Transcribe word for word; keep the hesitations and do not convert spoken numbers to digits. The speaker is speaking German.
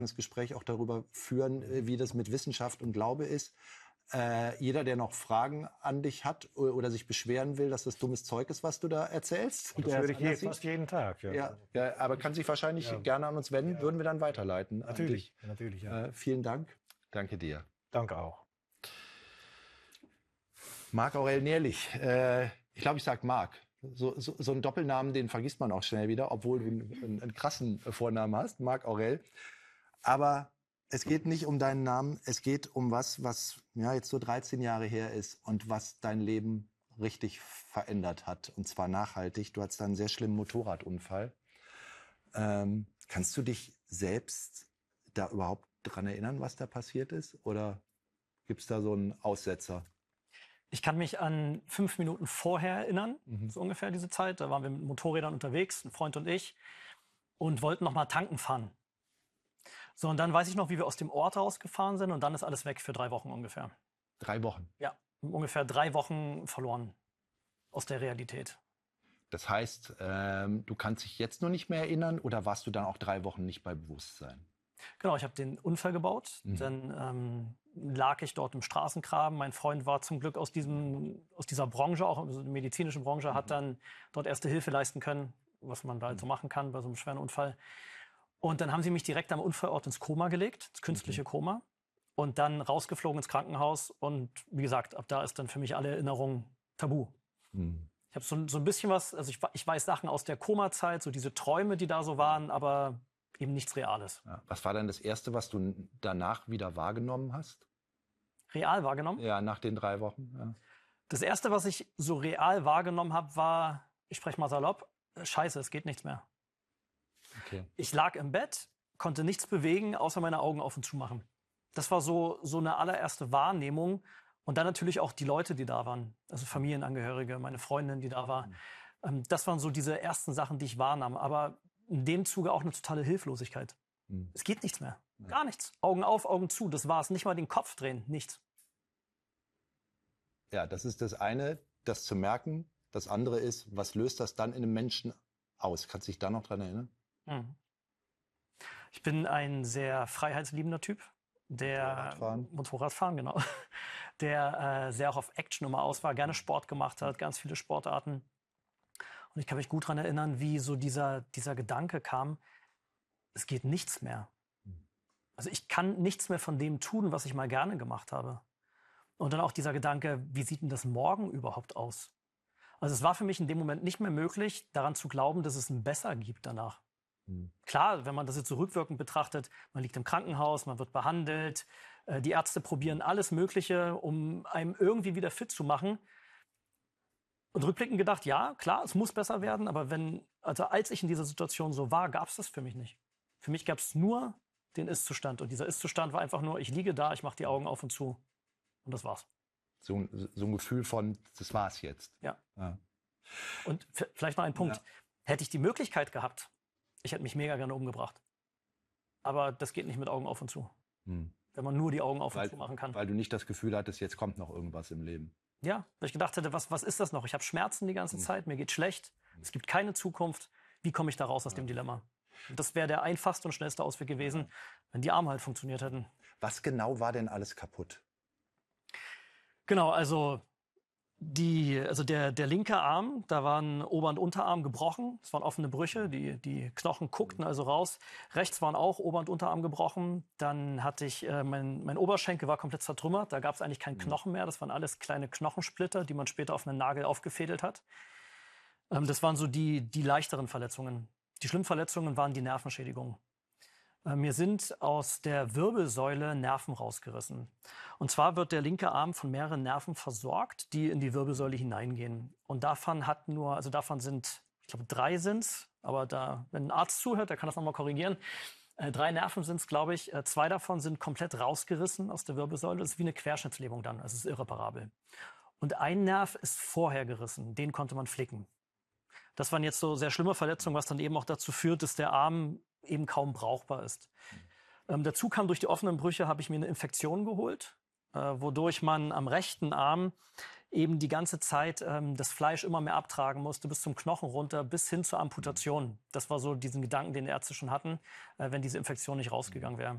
das Gespräch auch darüber führen, äh, wie das mit Wissenschaft und Glaube ist. Äh, jeder, der noch Fragen an dich hat oder, oder sich beschweren will, dass das dummes Zeug ist, was du da erzählst. Das höre ich je, fast jeden Tag. Ja, ja, ja, aber kann sich wahrscheinlich ja. gerne an uns wenden, ja. würden wir dann weiterleiten. Natürlich, natürlich. Ja. Äh, vielen Dank. Danke dir. Danke auch. Marc Aurel Nährlich. Äh, ich glaube, ich sage Marc. So, so, so einen Doppelnamen, den vergisst man auch schnell wieder, obwohl du einen, einen krassen Vornamen hast, Marc Aurel. Aber es geht nicht um deinen Namen, es geht um was, was ja jetzt so dreizehn Jahre her ist und was dein Leben richtig verändert hat, und zwar nachhaltig. Du hattest einen sehr schlimmen Motorradunfall. Ähm, kannst du dich selbst da überhaupt dran erinnern, was da passiert ist? Oder gibt's da so einen Aussetzer? Ich kann mich an fünf Minuten vorher erinnern, mhm. so ungefähr diese Zeit. Da waren wir mit Motorrädern unterwegs, ein Freund und ich, und wollten noch mal tanken fahren. So, und dann weiß ich noch, wie wir aus dem Ort rausgefahren sind, und dann ist alles weg für drei Wochen ungefähr. Drei Wochen? Ja, ungefähr drei Wochen verloren aus der Realität. Das heißt, ähm, du kannst dich jetzt nur nicht mehr erinnern, oder warst du dann auch drei Wochen nicht bei Bewusstsein? Genau, ich habe den Unfall gebaut. Mhm. Dann ähm, lag ich dort im Straßengraben. Mein Freund war zum Glück aus, diesem, aus dieser Branche, auch aus der medizinischen Branche, mhm. hat dann dort erste Hilfe leisten können, was man da halt so machen kann bei so einem schweren Unfall. Und dann haben sie mich direkt am Unfallort ins Koma gelegt, ins künstliche mhm. Koma. Und dann rausgeflogen ins Krankenhaus. Und wie gesagt, ab da ist dann für mich alle Erinnerung tabu. Mhm. Ich habe so, so ein bisschen was, also ich, ich weiß Sachen aus der Koma-Zeit, so diese Träume, die da so waren, aber eben nichts Reales. Ja. Was war denn das Erste, was du danach wieder wahrgenommen hast? Real wahrgenommen? Ja, nach den drei Wochen. Ja. Das Erste, was ich so real wahrgenommen habe, war, ich spreche mal salopp, scheiße, es geht nichts mehr. Okay. Ich lag im Bett, konnte nichts bewegen, außer meine Augen auf und zu machen. Das war so, so eine allererste Wahrnehmung. Und dann natürlich auch die Leute, die da waren. Also Familienangehörige, meine Freundin, die da war. Mhm. Das waren so diese ersten Sachen, die ich wahrnahm. Aber in dem Zuge auch eine totale Hilflosigkeit. Mhm. Es geht nichts mehr. Ja. Gar nichts. Augen auf, Augen zu. Das war's. Nicht mal den Kopf drehen. Nichts. Ja, das ist das eine, das zu merken. Das andere ist, was löst das dann in einem Menschen aus? Kannst du dich da noch dran erinnern? Mhm. Ich bin ein sehr freiheitsliebender Typ. Der Motorradfahren. Motorradfahren, genau. Der äh, sehr auch auf Action immer aus war, gerne Sport gemacht hat, ganz viele Sportarten. Und ich kann mich gut daran erinnern, wie so dieser, dieser Gedanke kam, es geht nichts mehr. Also ich kann nichts mehr von dem tun, was ich mal gerne gemacht habe. Und dann auch dieser Gedanke, wie sieht denn das morgen überhaupt aus? Also es war für mich in dem Moment nicht mehr möglich, daran zu glauben, dass es ein Besser gibt danach. Mhm. Klar, wenn man das jetzt so rückwirkend betrachtet, man liegt im Krankenhaus, man wird behandelt, äh, die Ärzte probieren alles Mögliche, um einem irgendwie wieder fit zu machen. Und rückblickend gedacht, ja, klar, es muss besser werden, aber wenn, also als ich in dieser Situation so war, gab es das für mich nicht. Für mich gab es nur den Ist-Zustand. Und dieser Ist-Zustand war einfach nur, ich liege da, ich mache die Augen auf und zu. Und das war's. So, so ein Gefühl von, das war's jetzt. Ja. ja. Und vielleicht noch ein Punkt. Ja. Hätte ich die Möglichkeit gehabt, ich hätte mich mega gerne umgebracht. Aber das geht nicht mit Augen auf und zu. Hm. Wenn man nur die Augen auf weil, und zu machen kann. Weil du nicht das Gefühl hattest, jetzt kommt noch irgendwas im Leben. Ja, weil ich gedacht hätte, was, was ist das noch? Ich habe Schmerzen die ganze hm. Zeit, mir geht schlecht, hm. es gibt keine Zukunft. Wie komme ich da raus aus ja. dem Dilemma? Und das wäre der einfachste und schnellste Ausweg gewesen, ja. wenn die Arme halt funktioniert hätten. Was genau war denn alles kaputt? Genau, also... Die, also der, der linke Arm, da waren Ober- und Unterarm gebrochen. Es waren offene Brüche, die, die Knochen guckten also raus. Rechts waren auch Ober- und Unterarm gebrochen. Dann hatte ich, äh, mein, mein Oberschenkel war komplett zertrümmert. Da gab es eigentlich keinen Knochen mehr. Das waren alles kleine Knochensplitter, die man später auf einen Nagel aufgefädelt hat. Ähm, das waren so die, die leichteren Verletzungen. Die schlimmen Verletzungen waren die Nervenschädigungen. Mir sind aus der Wirbelsäule Nerven rausgerissen. Und zwar wird der linke Arm von mehreren Nerven versorgt, die in die Wirbelsäule hineingehen. Und davon hat nur, also davon sind, ich glaube, drei sind's. Aber da, wenn ein Arzt zuhört, der kann das nochmal korrigieren. Äh, drei Nerven sind's, glaube ich. Äh, zwei davon sind komplett rausgerissen aus der Wirbelsäule. Das ist wie eine Querschnittslähmung dann. Also es ist irreparabel. Und ein Nerv ist vorher gerissen. Den konnte man flicken. Das waren jetzt so sehr schlimme Verletzungen, was dann eben auch dazu führt, dass der Arm eben kaum brauchbar ist. Mhm. Ähm, dazu kam, durch die offenen Brüche habe ich mir eine Infektion geholt, äh, wodurch man am rechten Arm eben die ganze Zeit ähm, das Fleisch immer mehr abtragen musste, bis zum Knochen runter, bis hin zur Amputation. Das war so diesen Gedanken, den die Ärzte schon hatten, äh, wenn diese Infektion nicht rausgegangen wäre.